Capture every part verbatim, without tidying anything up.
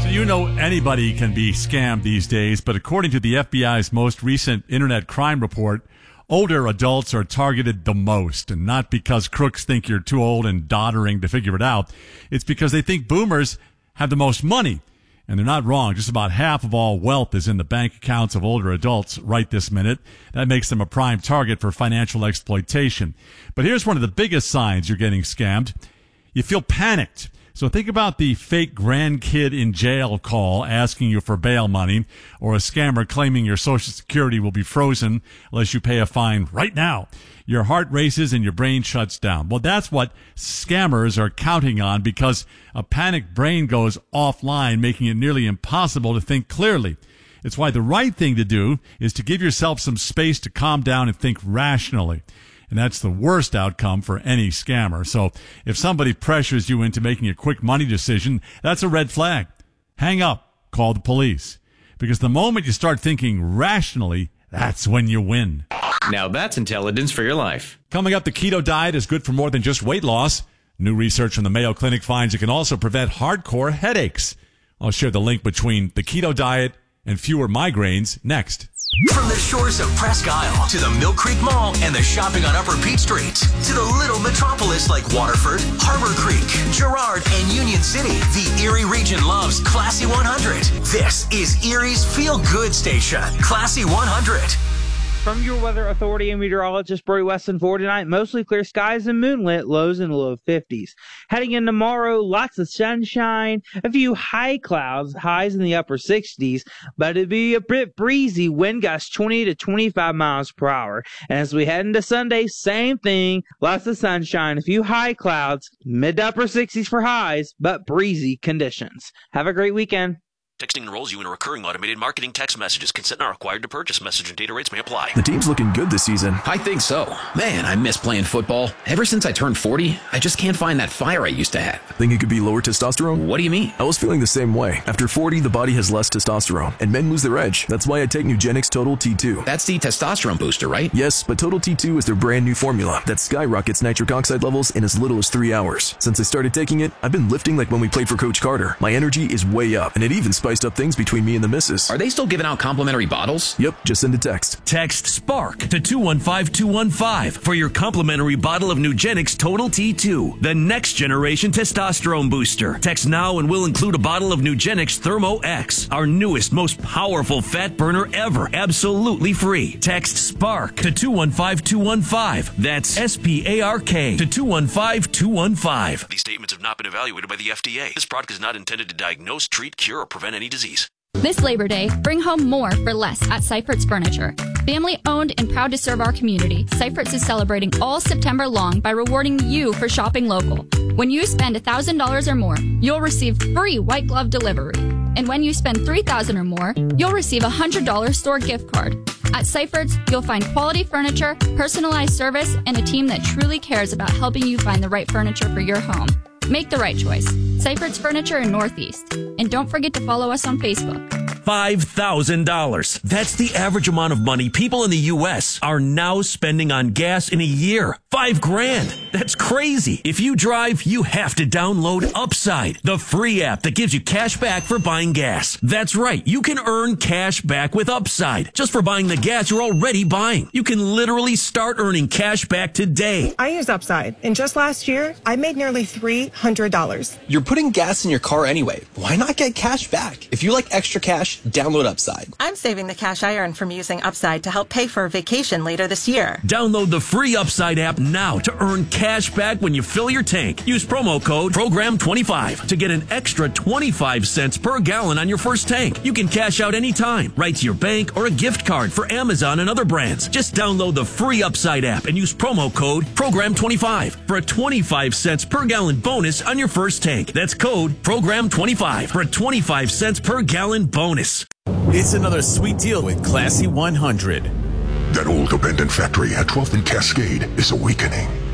You know anybody can be scammed these days, but according to the F B I's most recent internet crime report, older adults are targeted the most, and not because crooks think you're too old and doddering to figure it out. It's because they think boomers have the most money. And they're not wrong. Just about half of all wealth is in the bank accounts of older adults right this minute. That makes them a prime target for financial exploitation. But here's one of the biggest signs you're getting scammed. You feel panicked. So think about the fake grandkid in jail call asking you for bail money, or a scammer claiming your Social Security will be frozen unless you pay a fine right now. Your heart races and your brain shuts down. Well, that's what scammers are counting on, because a panicked brain goes offline, making it nearly impossible to think clearly. It's why the right thing to do is to give yourself some space to calm down and think rationally. And that's the worst outcome for any scammer. So if somebody pressures you into making a quick money decision, that's a red flag. Hang up. Call the police. Because the moment you start thinking rationally, that's when you win. Now that's intelligence for your life. Coming up, the keto diet is good for more than just weight loss. New research from the Mayo Clinic finds it can also prevent hardcore headaches. I'll share the link between the keto diet and fewer migraines next. From the shores of Presque Isle to the Mill Creek Mall and the shopping on Upper Peach Street to the little metropolis like Waterford, Harbor Creek, Girard, and Union City, the Erie region loves Classy one hundred. This is Erie's feel-good station, Classy one hundred. From your Weather Authority and meteorologist Brody Weston for tonight, mostly clear skies and moonlit, lows in the low fifties. Heading in tomorrow, lots of sunshine, a few high clouds, highs in the upper sixties, but it'd be a bit breezy, wind gusts twenty to twenty-five miles per hour. And as we head into Sunday, same thing, lots of sunshine, a few high clouds, mid to upper sixties for highs, but breezy conditions. Have a great weekend. Texting enrolls you in a recurring automated marketing text messages. Consent not required to purchase. Message and data rates may apply. The team's looking good this season. I think so. Man, I miss playing football. Ever since I turned forty, I just can't find that fire I used to have. Think it could be lower testosterone? What do you mean? I was feeling the same way. After forty, the body has less testosterone, and men lose their edge. That's why I take Nugenix Total T two. That's the testosterone booster, right? Yes, but Total T two is their brand new formula that skyrockets nitric oxide levels in as little as three hours. Since I started taking it, I've been lifting like when we played for Coach Carter. My energy is way up, and it even spiced up things between me and the missus. Are they still giving out complimentary bottles? Yep, just send a text. Text SPARK to two one five two one five for your complimentary bottle of Nugenix Total T two, the next generation testosterone booster. Text now and we'll include a bottle of Nugenix Thermo X, our newest, most powerful fat burner ever, absolutely free. Text SPARK to two one five two one five. That's S P A R K to two one five two one five. These statements have not been evaluated by the F D A. This product is not intended to diagnose, treat, cure, or prevent any disease. This Labor Day, bring home more for less at Seifert's Furniture. Family owned and proud to serve our community, Seifert's is celebrating all September long by rewarding you for shopping local. When you spend one thousand dollars or more, you'll receive free white glove delivery. And when you spend three thousand dollars or more, you'll receive a one hundred dollars store gift card. At Seifert's, you'll find quality furniture, personalized service, and a team that truly cares about helping you find the right furniture for your home. Make the right choice. Seifert's Furniture in Northeast. And don't forget to follow us on Facebook. five thousand dollars. That's the average amount of money people in the U S are now spending on gas in a year. Five grand. That's crazy. If you drive, you have to download Upside, the free app that gives you cash back for buying gas. That's right. You can earn cash back with Upside just for buying the gas you're already buying. You can literally start earning cash back today. I use Upside, and just last year, I made nearly three hundred dollars. You're putting gas in your car anyway. Why not get cash back? If you like extra cash, download Upside. I'm saving the cash I earn from using Upside to help pay for a vacation later this year. Download the free Upside app now to earn cash back when you fill your tank. Use promo code program twenty-five to get an extra twenty-five cents per gallon on your first tank. You can cash out anytime, right to your bank or a gift card for Amazon and other brands. Just download the free Upside app and use promo code program twenty-five for a twenty-five cents per gallon bonus on your first tank. That's code program twenty-five for a twenty-five cents per gallon bonus. It's another sweet deal with Classy one hundred. That old abandoned factory at twelfth and Cascade is awakening,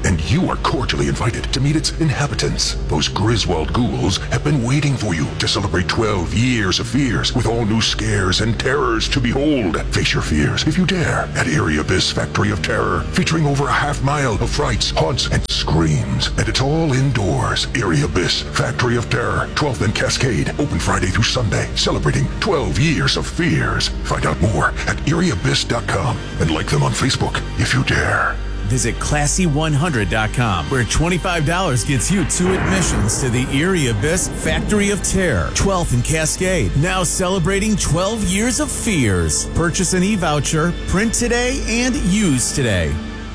and you are cordially invited to meet its inhabitants. Those Griswold ghouls have been waiting for you to celebrate twelve years of fears with all new scares and terrors to behold. Face your fears, if you dare, at Eerie Abyss Factory of Terror, featuring over a half mile of frights, haunts, and screams. And it's all indoors. Eerie Abyss Factory of Terror, twelfth and Cascade, open Friday through Sunday, celebrating twelve years of fears. Find out more at erie abyss dot com and like them on Facebook, if you dare. Visit classy one hundred dot com, where twenty-five dollars gets you two admissions to the Eerie Abyss Factory of Terror, twelfth and Cascade. Now celebrating twelve years of fears. Purchase an e-voucher, print today, and use today.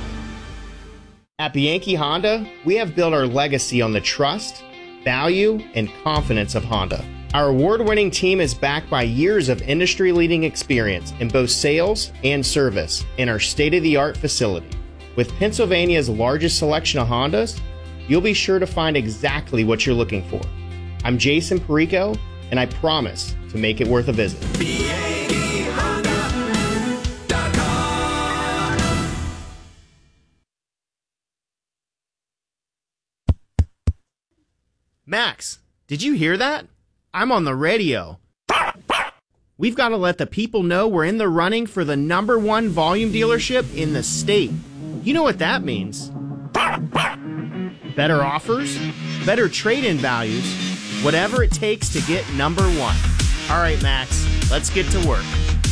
At Bianchi Honda, we have built our legacy on the trust, value, and confidence of Honda. Our award-winning team is backed by years of industry-leading experience in both sales and service in our state-of-the-art facility. With Pennsylvania's largest selection of Hondas, you'll be sure to find exactly what you're looking for. I'm Jason Perico, and I promise to make it worth a visit. Max, did you hear that? I'm on the radio. We've got to let the people know we're in the running for the number one volume dealership in the state. You know what that means. Better offers, better trade-in values, whatever it takes to get number one. All right, Max, let's get to work.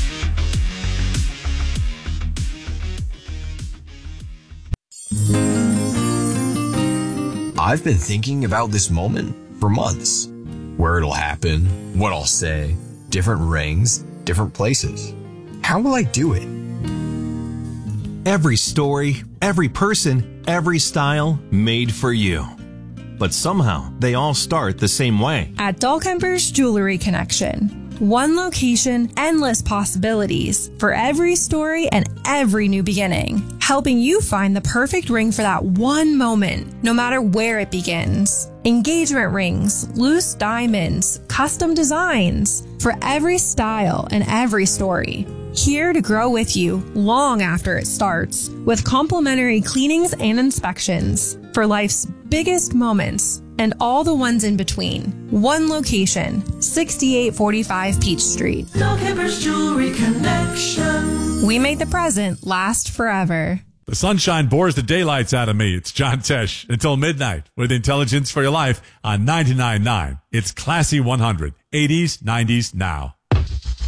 I've been thinking about this moment for months. Where it'll happen, what I'll say, different rings, different places. How will I do it? Every story, every person, every style made for you. But somehow they all start the same way. At Dahlkemper's Jewelry Connection. One location, endless possibilities for every story and every new beginning. Helping you find the perfect ring for that one moment, no matter where it begins. Engagement rings, loose diamonds, custom designs for every style and every story. Here to grow with you long after it starts with complimentary cleanings and inspections for life's biggest moments and all the ones in between. One location, sixty-eight forty-five Peach Street. Dahlkemper's Jewelry Connection. We made the present last forever. The sunshine bores the daylights out of me. It's John Tesh until midnight with Intelligence for Your Life on ninety-nine point nine. It's Classy one hundred, eighties, nineties, now.